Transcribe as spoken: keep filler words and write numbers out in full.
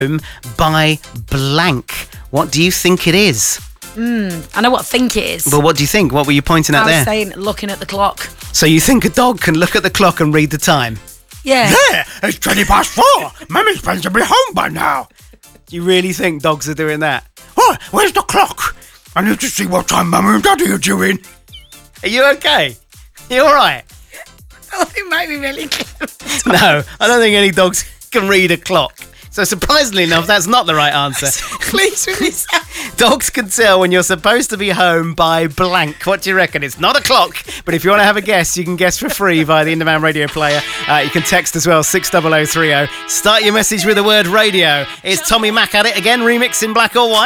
by blank. What do you think it is? Mm, I know what think it is. Well, what do you think? What were you pointing at I was there? saying looking at the clock. So you think a dog can look at the clock and read the time? Yeah. Yeah, it's twenty past four. Mummy's supposed to be home by now. Do you really think dogs are doing that? Oh, where's the clock? I need to see what time Mummy and Daddy are doing. Are you okay? You all right? It might be really clever. No, I don't think any dogs can read a clock. So surprisingly enough, that's not the right answer. Please with this. Dogs can tell when you're supposed to be home by blank. What do you reckon? It's not a clock, but if you want to have a guess, you can guess for free via the In-Demand Radio player. Uh, you can text as well, six double oh three oh. Start your message with the word radio. It's Tommy Mac at it again, remix in black or white.